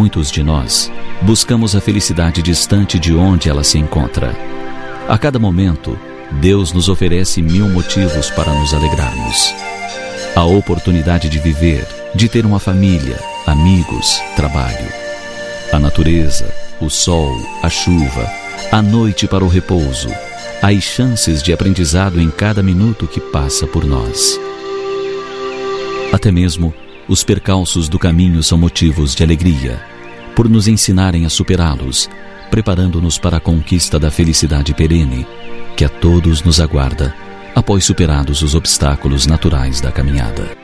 muitos de nós buscamos a felicidade distante de onde ela se encontra. A cada momento, Deus nos oferece 1000 motivos para nos alegrarmos. A oportunidade de viver, de ter uma família, amigos, trabalho. A natureza, o sol, a chuva, a noite para o repouso. As chances de aprendizado em cada minuto que passa por nós. Até mesmo os percalços do caminho são motivos de alegria, por nos ensinarem a superá-los, preparando-nos para a conquista da felicidade perene, que a todos nos aguarda, após superados os obstáculos naturais da caminhada.